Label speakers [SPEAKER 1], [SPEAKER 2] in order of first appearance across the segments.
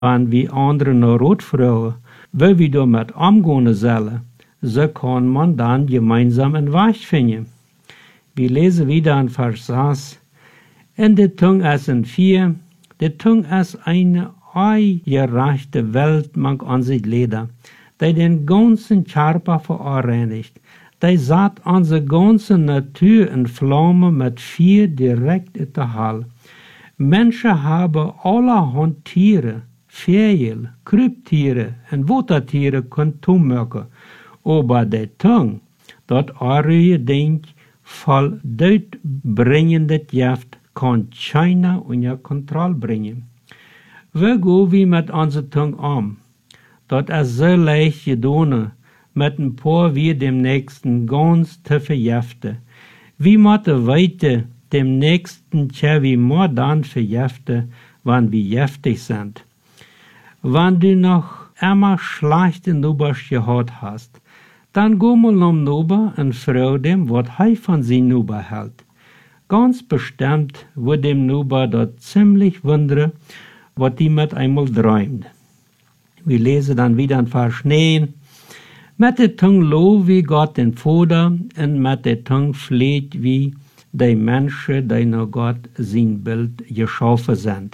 [SPEAKER 1] Wann wie andere noch Rotvrouwen, wil wie door met omgaan zullen, so kann man dann gemeinsam einen Weg finden. Wir lesen wieder in Vers 6. In der Tung ist ein 4, der Tung ist eine gerechte Welt, man an sich leder, die den ganzen Körper verreinigt, die satt unsere ganze Natur in Flamme mit Feuer direkt in der Hall. Menschen haben allerhand Tiere, Vögel, Kryptiere und Watertiere können tummerken, aber die Tung, dat arme Ding, voll doodbrengendes Gift, kann keiner unter Kontrolle bringen. Wie gehen wir mit unserer Tung um? Dat ist so leicht getan, mit ein paar wir dem Nächsten ganz zu vergiften. Wie müssen weiter dem Nächsten wie mehr dann vergiften, wenn wir giftig sind? Wenn du noch immer schlechte Nubers gehabt hast, dann geh mal um Nuber und frag dem, was er von seinem Nuber hält. Ganz bestimmt wird dem Nuber dort ziemlich wundern, was die mit einmal träumt. Wir lesen dann wieder in Vers 9. Mit der Tung lob wie Gott den Vater und mit der Tung fleht wie die Menschen, die nach Gott sein Bild geschaffen sind.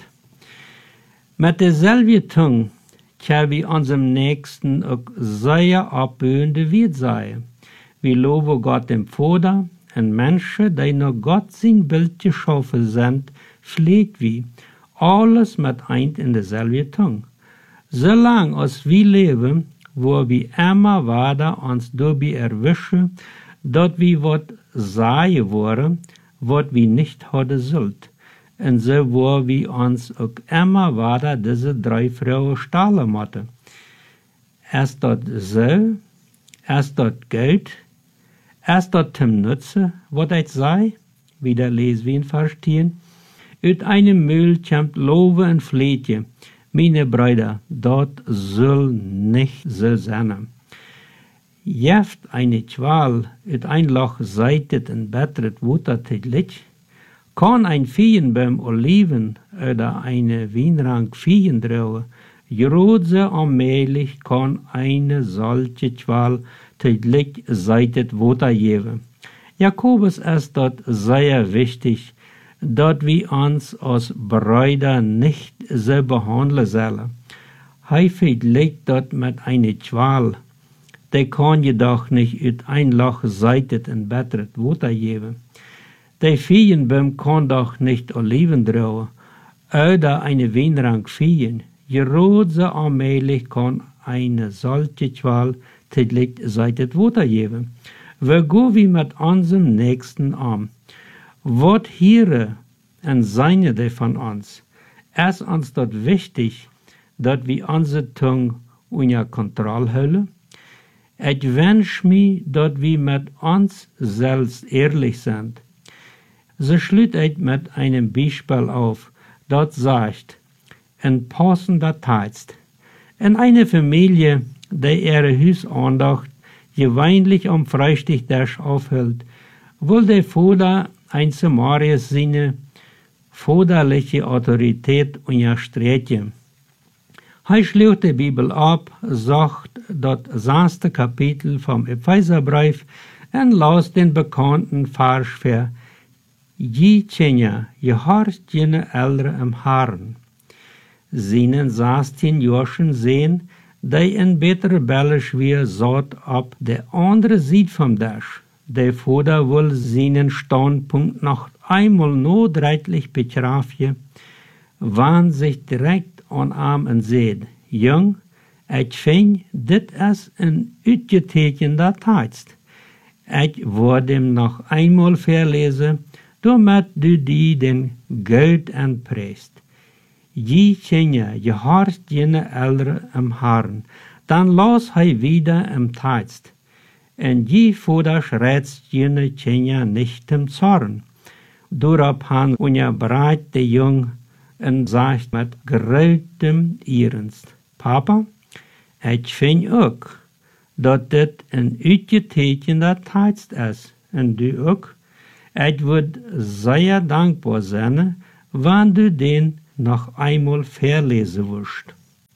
[SPEAKER 1] Mit derselben Tung kann wir unserem Nächsten auch sehr abböende Wirt sein. Wir loben Gott dem Vater und Menschen, die nach Gott sein Bild geschaffen sind, pflegt wie alles mit ein in derselben Tung. Solange als wir leben, wo wir immer weiter uns dabei erwischen, dass wir was sagen wollen, was wir nicht haben sollt. Und so wo wir uns auch immer weiter diese 3 Frauen stahlen müssen. Ist das so? Ist das gut? Ist das zum Nutzen, was ich sei? Wieder lesen wir in Vers 10. Uit einem Müll kommt Lobe und Fleetje. Meine Brüder, dort soll nicht so sein. Jeft eine Qual, uit ein Loch seitet und bettert Wutter täglich. Kann ein Feienbaum Oliven oder eine Weinrank Feien drauen, gerade allmählich kann eine solche Qual täglich seitet Wutter geben. Jakobus ist dort sehr wichtig, dass wir uns als Brüder nicht so behandeln sollen. Häufig liegt dort mit einer Qual, die kann jedoch nicht uit ein Loch seitet und bettert Wutter geben. Der Feienbaum kann doch nicht Oliven drauen oder eine Weinrank feien. Gerade allmählich kann eine solche Qual täglich seitet Wutter geben. Wie gehen wir mit unserem Nächsten um? Was hören und seine die von uns? Ist uns dort wichtig, dass wir unsere Tung unter Kontrolle halten? Ich wünsche mir, dass wir mit uns selbst ehrlich sind. So schließt ich mit einem Beispiel auf, das sagt, in passender Zeit. In einer Familie, die ihre Hausandacht gewöhnlich am Freitag aufhält, will der Vater ein Samarius seine vaterliche Autorität unterstreichen. Er schlägt die Bibel ab, sagt das 6. Kapitel vom Epheserbrief und las den bekannten Vers für Je kjenner, je harst jene Ältere im Herrn. Seinen 16 Jahren sehen, die in betere Bellisch wie satt ab der andere Seite vom Dash. Der Vater will seinen Standpunkt noch einmal nur deutlich betrafen, wann sich direkt an ihm und sagt, Jung, ich finde, dit ist ein uitgetekener Text. Ich werde ihm noch einmal verlesen, damit du die den Geld anpreist. Je kjenner, je harst jene Ältere im Herrn, dann las hij wieder im Text. Und je Vater schreibt jene kjenner nicht im Zorn. Daraufhin unterbrach der Jung und sagt mit größtem Ernst, Papa, ich finde auch, dass das ein uitgetekener Text ist. Und du auch? Ich würde sehr dankbar sein, wenn du den noch einmal verlesen wirst.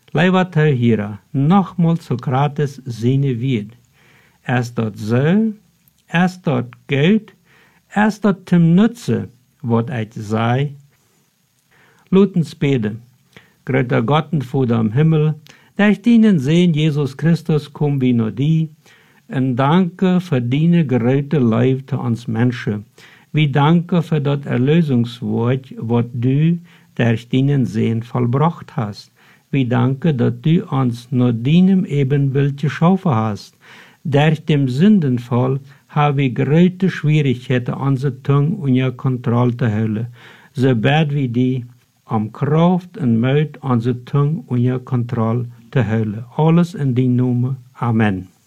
[SPEAKER 1] Leiwat hij hier nogmaals Socrates ziene wird. Erst dat zo, erst dat Geld, erst dat tem Nutze, wat ik zei. Lutens beten. Gröter Gott und Vater am Himmel, durch deinen Sehen Jesus Christus kommen wir nur die, und danke für deine große Liebe zu uns Menschen. Wir danken für das Erlösungswort, was du durch deinen Sehen vollbracht hast. Wir danken, dass du uns nur deinem Ebenbild geschaffen hast. Durch den Sündenfall haben wir große Schwierigkeiten, unsere Zunge unter Kontrolle zu halten. So beten wir die, om Kraft und Mut unsere Zunge unter Kontrolle zu halten. Alles in die Namen. Amen.